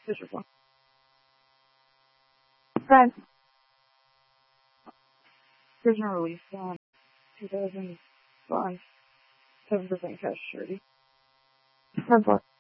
44. Price. Prisoner release, 2005. 7% cash surety. 10-4.